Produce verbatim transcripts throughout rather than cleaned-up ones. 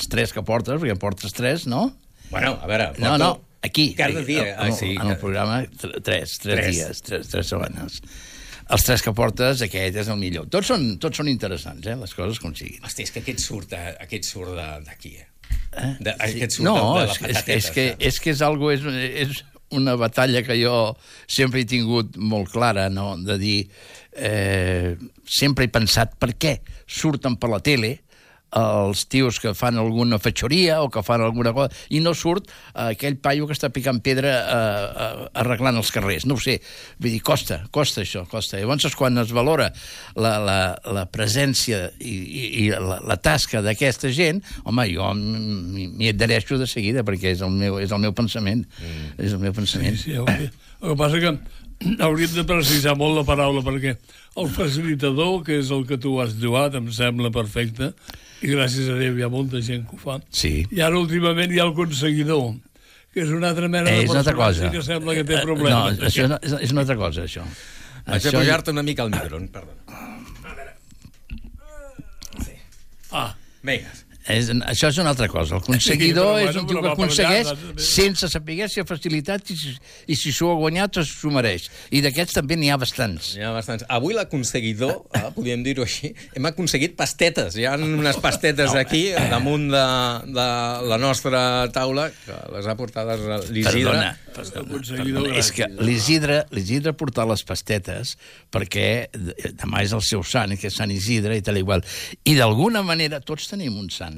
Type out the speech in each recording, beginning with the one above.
els tres que portes, perquè portes tres, no? Bueno, a veure... No, no, aquí. Cada dia. En, en, sí, en el programa, tres, tres, tres dies, tres, tres setmanes. Els tres que portes, aquest és el millor. Tots són, tots són interessants, eh, les coses com siguin. Hosti, és que aquest surt, aquest surt d'aquí, eh? eh? De, sí. Aquest surt no, de, de les les patatetes. És, és, que, és que és algo... És, és una batalla que jo sempre he tingut molt clara, no? De dir... Eh, sempre he pensat per què surten per la tele els tios que fan alguna fatxoria o que fan alguna cosa, i no surt eh, aquell paio que està picant pedra eh, eh, arreglant els carrers. No ho sé. Vull dir, costa, costa això, costa. Llavors, quan es valora la, la, la presència i, i, i la, la tasca d'aquesta gent, home, jo m'hi adhereixo de seguida, perquè és el meu, és el meu pensament. Mm. És el meu pensament. Sí, sí, okay. El que passa que hauríem de precisar molt la paraula, perquè el facilitador, que és el que tu has lloat, em sembla perfecte, i gràcies a Déu hi ha molta gent que ho fa. Sí. I ara últimament hi ha el conseguidor, que és una altra mena eh, de personatge que sembla que té problemes. No, això és, és una altra cosa, això. Vaig a pujar-te una mica al micro, perdó. Sí. Ah. Vinga. És, això és una altra cosa. El conseguidor sí, és un tio que aconsegueix sense saber si ha facilitat i si, i si s'ho ha guanyat o s'ho mereix. I d'aquests també n'hi ha bastants. N'hi ha bastants. Avui l'aconseguidor, eh, podríem dir-ho així, hem aconseguit pastetes. Hi ha unes pastetes no, aquí, eh, damunt de, de la nostra taula, que les ha portades l'Isidre. Perdona, perdona. És que l'Isidre l'Isidre ha portat les pastetes perquè demà és el seu sant, que és Sant Isidre i tal igual. I d'alguna manera tots tenim un sant.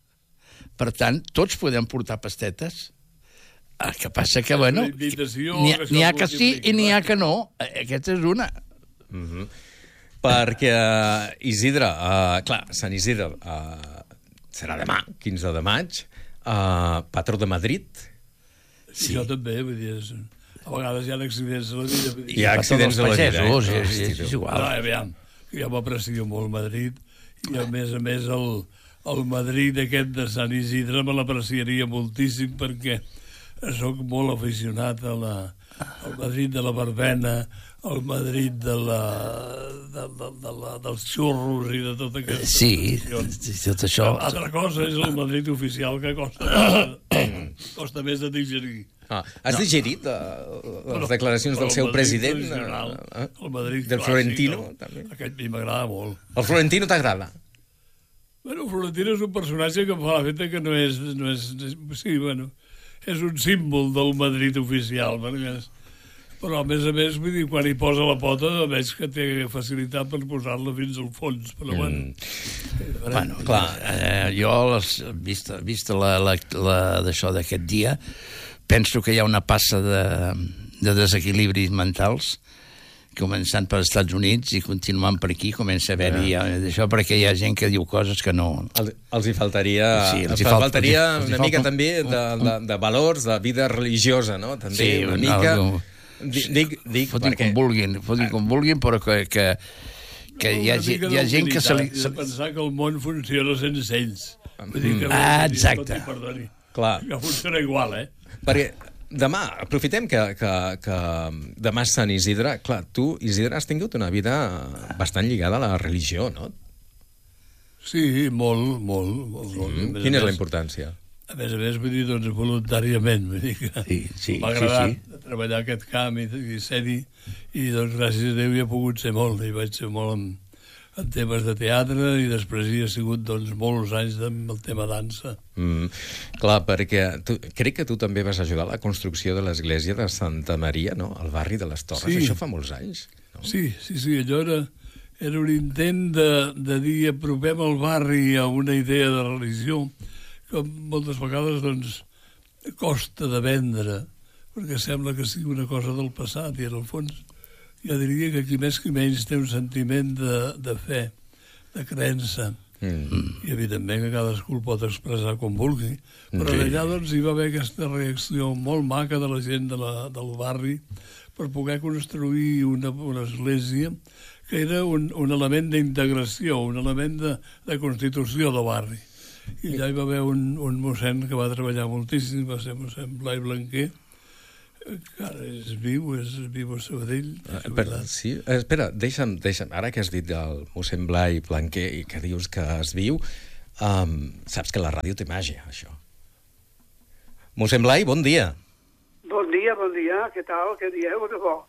Per tant, tots podem portar pastetes. El que passa que, bueno, n'hi ha, ha que sí i n'hi ha que no. Aquesta és una. Mm-hmm. Perquè, Isidre, uh, clar, Sant Isidre uh, serà demà, quinze de maig, uh, patró de Madrid. Sí. Jo també, vull dir, és... a vegades hi ha accidents a la vida. Hi ha accidents a la vida, eh? És, és, és igual. No, aviam, jo m'aprecio molt Madrid, i a més a més el... el Madrid aquest de Sant Isidre me l'apreciaria moltíssim perquè sóc molt aficionat a la, al Madrid de la verbena, al Madrid de la, de, de, de la, dels xurros i de tot aquest... Sí, tot això... Altra cosa és el Madrid oficial, que costa, costa més de digerir. Ah, has no. digerit uh, les declaracions del seu president? Uh, el Madrid del Florentino? Clàssic, també. Aquest mi m'agrada molt. El Florentino t'agrada? Bueno, Florentino és un personatge que fa la feta que no és, no és... Sí, bueno, és un símbol del Madrid oficial, perquè és, però a més a més, vull dir, quan hi posa la pota, veig que té facilitat per posar-la fins al fons, però bueno... Mm. Bueno, clar, eh, jo, les, vista, vista la, la, la, d'això d'aquest dia, penso que hi ha una passa de, de desequilibris mentals, començant per als Estats Units i continuant per aquí, comença a haver-hi ja, això, perquè hi ha gent que diu coses que no... El, els hi faltaria, sí, els hi fal, faltaria els hi, els una hi mica falta... també de, de, de valors, de vida religiosa, no? També sí, una mica... No, dic, dic, dic fotin perquè... com vulguin, fotin com vulguin, però que, que, que hi, ha, hi ha gent que se li... De pensar que el món funciona sense ells. Vull dir que... Ah, exacte. Perdoni, clar. Que funciona igual, eh? Perquè... Demà, aprofitem que, que, que demà és Sant Isidre. Clar, tu, Isidre, has tingut una vida bastant lligada a la religió, no? Sí, molt, molt. molt, molt. Mm. Quina és la importància? A més a més, vull dir, doncs, voluntàriament. Vull dir que sí, sí, m'ha agradat sí, sí. treballar aquest camp i, i ser-hi, i doncs, gràcies a Déu, hi he pogut ser molt. Hi vaig ser molt en, en temes de teatre i després hi ha sigut doncs, molts anys amb el tema dansa. Mm, clar, perquè tu, crec que tu també vas ajudar a la construcció de l'església de Santa Maria, no?, al barri de les Torres. Sí. Això fa molts anys, no? Sí, sí, sí. Allò era, era un intent de, de dir apropem el barri a una idea de religió que moltes vegades doncs, costa de vendre, perquè sembla que sigui una cosa del passat i en el fons jo diria que qui més qui menys té un sentiment de, de fe, de creença. Mm. I evidentment que cadascú el pot expressar com vulgui. Però sí. Allà doncs, hi va haver aquesta reacció molt maca de la gent de la, del barri per poder construir una, una església que era un, un element d'integració, un element de, de constitució del barri. I allà hi va haver un, un mossèn que va treballar moltíssim, va ser mossèn Blai Blanquer, que ara és viu, és viu a Sabadell. Espera, sí? espera deixa'm, deixa'm, ara que has dit el mossèn Blai Blanquer i que dius que és viu, Um, saps que la ràdio té màgia, això. Mossèn Blai, bon dia. Bon dia, bon dia. Què tal? Què dieu de bo?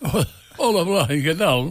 Hola, Blai, què tal?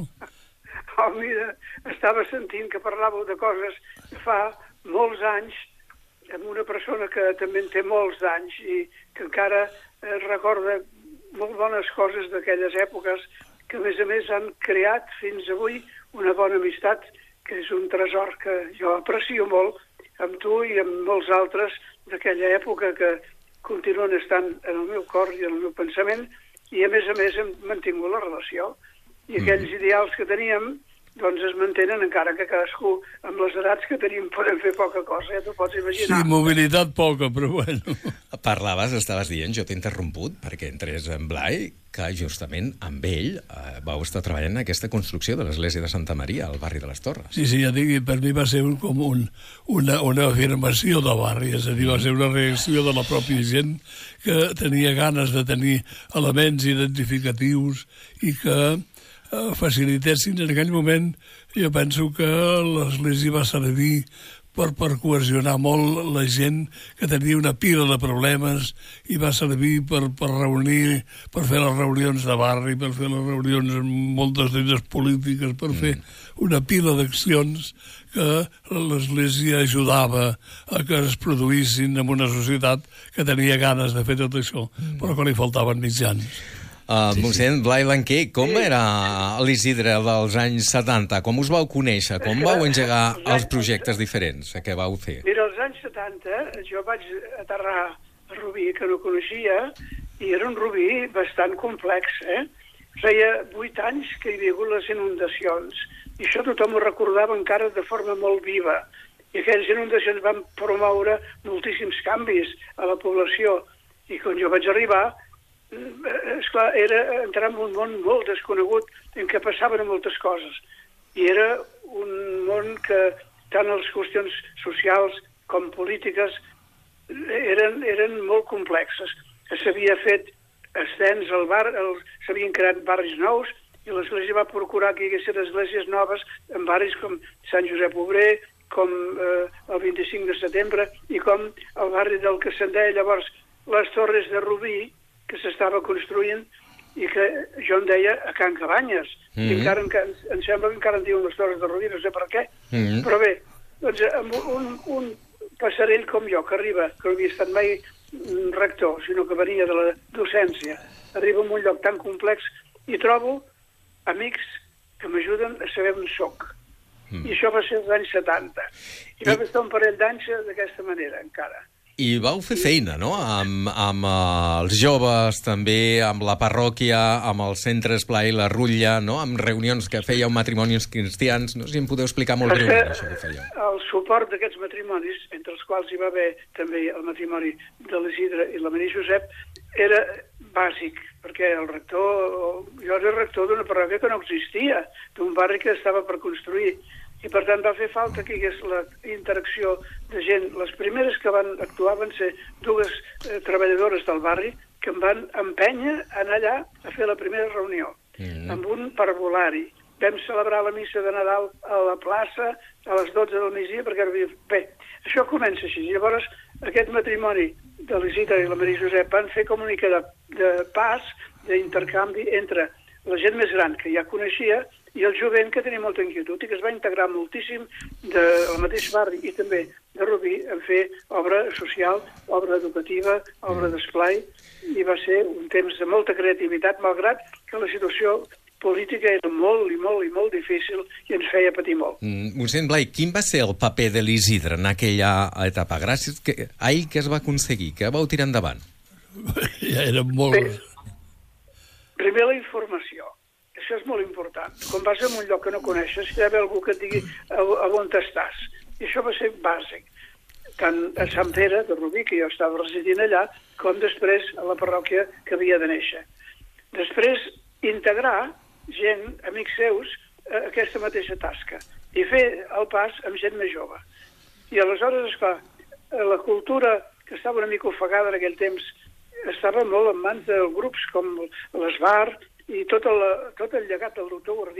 Oh, mira, estava sentint que parlàveu de coses que fa molts anys amb una persona que també en té molts anys i que encara eh, recorda molt bones coses d'aquelles èpoques que, a més a més, han creat fins avui una bona amistat que és un tresor que jo aprecio molt amb tu i amb molts altres d'aquella època que continuen estant en el meu cor i en el meu pensament i, a més a més, hem mantingut la relació. I aquells mm. ideals que teníem doncs es mantenen encara que cadascú amb les edats que tenim podem fer poca cosa, ja t'ho pots imaginar. Sí, mobilitat poca, però bueno. Parlaves, estaves dient, jo t'he interromput perquè entrés en Blai, que justament amb ell eh, vau estar treballant en aquesta construcció de l'església de Santa Maria al barri de les Torres. Sí, sí, ja dic, per mi va ser un, com un, una, una afirmació de barri, és a dir, va ser una reacció de la pròpia gent que tenia ganes de tenir elements identificatius i que facilitessin en aquell moment. Jo penso que l'església va servir per, per cohesionar molt la gent que tenia una pila de problemes i va servir per, per reunir, per fer les reunions de barri, per fer les reunions, moltes d'elles polítiques, per fer una pila d'accions que l'església ajudava a que es produïssin en una societat que tenia ganes de fer tot això, però que li faltaven mitjans. Uh, sí, mossèn sí. Blai Blanquer, com era l'Isidre dels anys setanta? Com us vau conèixer? Com vau engegar els projectes diferents que vau fer? Mira, als anys setanta jo vaig aterrar a Rubí, que no coneixia, i era un Rubí bastant complex, eh? Feia vuit anys que hi havia hagut les inundacions, i això tothom ho recordava encara de forma molt viva. I aquelles inundacions van promoure moltíssims canvis a la població. I quan jo vaig arribar, esclar, era entrar en un món molt desconegut en què passaven moltes coses. I era un món que tant les qüestions socials com polítiques eren, eren molt complexes. S'havia fet ascens al bar, el, s'havien creat barris nous i l'Església va procurar que hi haguessin esglésies noves en barris com Sant Josep Obrer, com eh, el vint-i-cinc de setembre i com el barri del que se'n deia llavors les Torres de Rubí, que s'estava construint i que jo en deia a Can Cabanyes. Mm-hmm. I encara em, em sembla que encara en diuen les Torres de Rubí, no sé per què. Mm-hmm. Però bé, doncs amb un, un passarell com jo, que arriba, que no havia estat mai rector, sinó que venia de la docència, arriba a un lloc tan complex i trobo amics que m'ajuden a saber on soc. Mm. I això va ser als anys setanta. I, I... va estar un parell d'anys d'aquesta manera, encara. I vau fer feina, no?, amb, amb uh, els joves, també, amb la parròquia, amb el centre Esplai, la Rutlla, no?, amb reunions que fèieu matrimonis cristians. No sé si em podeu explicar molt breument això que fèieu. El suport d'aquests matrimonis, entre els quals hi va haver també el matrimoni de l'Isidre i la Maria Josep, era bàsic, perquè el rector, jo era rector d'una parròquia que no existia, d'un barri que estava per construir, i per tant va fer falta que hi hagués la interacció de gent. Les primeres que van actuar van ser dues eh, treballadores del barri que em van empènyer a anar allà a fer la primera reunió, mm-hmm. amb un parvulari. Vam celebrar la missa de Nadal a la plaça a les dotze del migdia perquè era... Bé, això comença així. Llavors, aquest matrimoni de l'Isidre i la Maria Josep van fer com una mica de, de pas, d'intercanvi entre la gent més gran que ja coneixia i el jovent que tenia molta inquietud i que es va integrar moltíssim del mateix barri i també de Rubí en fer obra social, obra educativa, obra d'esplai, i va ser un temps de molta creativitat, malgrat que la situació política era molt i molt i molt difícil i ens feia patir molt. Mm, mossèn Blai, quin va ser el paper de l'Isidre en aquella etapa? Gràcies que, a ell que es va aconseguir, que vau tirar endavant? Ja era molt... Bé, primer la informació. Això és molt important. Quan vas a un lloc que no coneixes, hi ha d'haver algú que et digui a, a on estàs. I això va ser bàsic. Tant a Sant Pere de Rubí, que jo estava residint allà, com després a la parròquia que havia de néixer. Després, integrar gent, amics seus, a aquesta mateixa tasca. I fer el pas amb gent més jove. I aleshores, esclar, la cultura que estava una mica ofegada en aquell temps estava molt en mans de grups com l'Esbar, i tot el, tot el llegat del doctor Gordiet,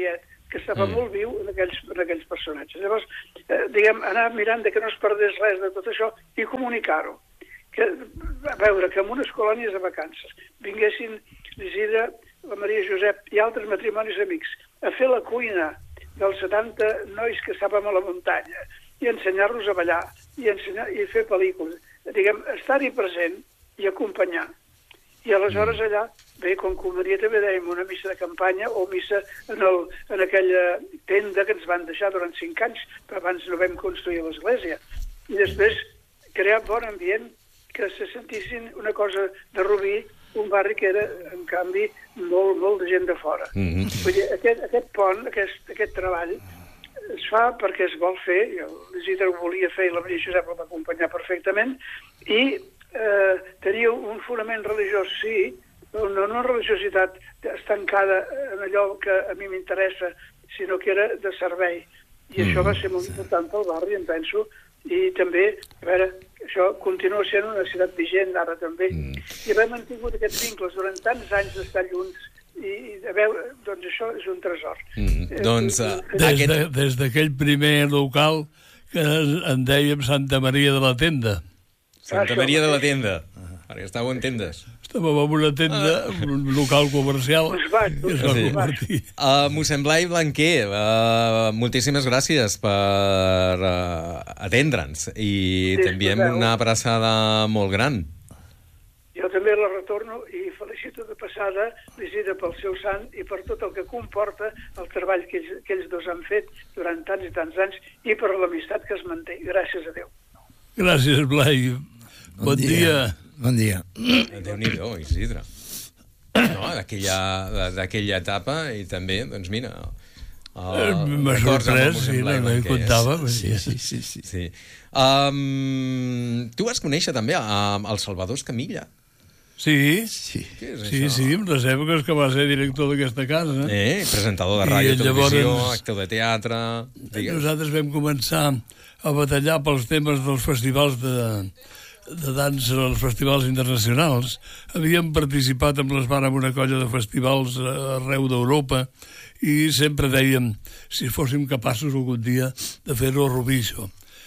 que estava Mm. molt viu en aquells, en aquells personatges. Llavors, eh, diguem, anar mirant de que no es perdés res de tot això i comunicar-ho. Que, a veure, que en unes colònies de vacances vinguessin l'Isidre, la Maria Josep i altres matrimonis amics a fer la cuina dels setanta nois que estàvem a la muntanya i ensenyar-los a ballar i, ensenyar, i fer pel·lícules. Diguem, estar-hi present i acompanyar. I aleshores allà, bé, com convenia també dèiem una missa de campanya o missa en, el, en aquella tenda que ens van deixar durant cinc anys, però abans no vam construir l'església. I després crear bon ambient, que se sentissin una cosa de Rubí, un barri que era, en canvi, molt, molt de gent de fora. Mm-hmm. Vull dir, aquest, aquest pont, aquest, aquest treball, es fa perquè es vol fer, l'Isidre ho volia fer i la Maria Josep el va acompanyar perfectament, i eh, tenia un fonament religiós, sí, però no una religiositat estancada en allò que a mi m'interessa, sinó que era de servei. I mm. això va ser molt important pel barri, em penso, i també, a veure, això continua sent una ciutat vigent ara també. Mm. I haver mantingut aquests vincles durant tants anys d'estar junts i, i de veure, doncs això és un tresor. Mm. Eh, doncs uh, des aquest... de, des d'aquell primer local que en dèiem Santa Maria de la Tenda. Santa Maria de la Tenda, perquè estàveu en tendes. Estàvem en una tenda, un local comercial, Us va, que es va sí. convertir. Uh, mossèn Blai Blanquer, uh, moltíssimes gràcies per uh, atendre'ns i Sí, t'enviem escolteu. una abraçada molt gran. Jo també la retorno i felicito de passada l'Isidre pel seu sant i per tot el que comporta el treball que ells, que ells dos han fet durant tants i tants anys i per l'amistat que es manté. Gràcies a Déu. Gràcies, Blai. Bon, bon dia. dia. Bon dia. Déu-n'hi-do, Isidre. No, d'aquella d'aquella etapa i també, doncs mira... Uh, M'ha sorprès, sí, no, no hi comptava. Sí, sí, sí. sí. Sí. Um, tu vas conèixer també uh, el Salvador Escamilla. Sí, Sí. Què és sí, això? sí, en les èpoques que va ser director d'aquesta casa. Eh, presentador de I ràdio, llavors- televisió, actor de teatre... Digues. Nosaltres vam començar a batallar pels temes dels festivals de, de dansa, els festivals internacionals. Havíem participat amb l'Esbar en una colla de festivals arreu d'Europa i sempre dèiem si fóssim capaços algun dia de fer-ho a Rubí,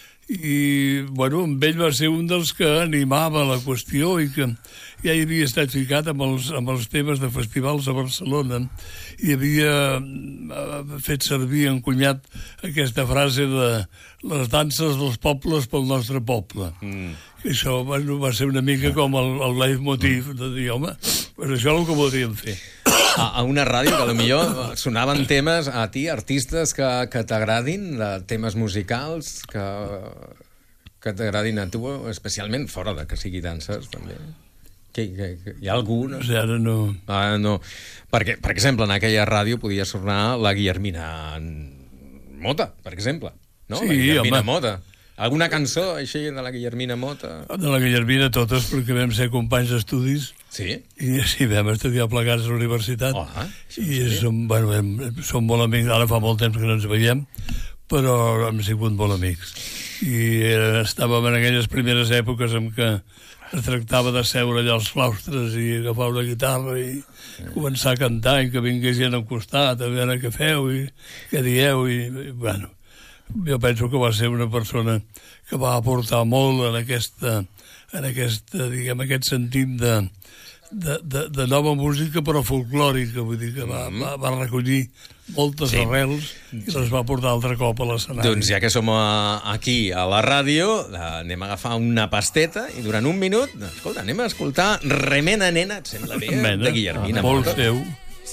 i bueno, amb ell va ser un dels que animava la qüestió i que ja hi havia estat ficat amb els, amb els temes de festivals a Barcelona i havia eh, fet servir, encunyat aquesta frase de les danses dels pobles pel nostre poble. Mm. I això bueno, va ser una mica com el, el leitmotiv de dir, home, pues això és el que voldríem fer. A, a una ràdio que potser sonaven temes a ti, artistes que, que t'agradin, temes musicals que, que t'agradin a tu, especialment fora de que sigui danses, també. Que, que, que, hi ha algun? O sigui, ara no... Ah, no. Perquè, per exemple, en aquella ràdio podia sonar la Guillermina Mota, per exemple. No? Sí, la Guillermina home. Mota. Alguna cançó així de la Guillermina Mota? De la Guillermina totes, perquè vam ser companys d'estudis. Sí? I sí, vam estudiar plegats a la universitat. Oh, I som, bueno, hem, som molt amics. Ara fa molt temps que no ens veiem, però hem sigut molt amics. I eh, estàvem en aquelles primeres èpoques en què es tractava de seure allà als claustres i agafar una guitarra i començar a cantar i que vingués gent al costat a veure què feu i què dieu. I, i bueno, jo penso que va ser una persona que va aportar molt en aquesta, en aquesta diguem, aquest sentit de, de, de, de nova música però folclòrica, vull dir que va, va, va recollir moltes Sí. arrels i les va portar altre cop a l'escenari. Doncs ja que som a, aquí a la ràdio, eh, anem a agafar una pasteta i durant un minut, escolta, anem a escoltar Remena Nena, et sembla bé? Mena, De Guillermina molt Mota. seu.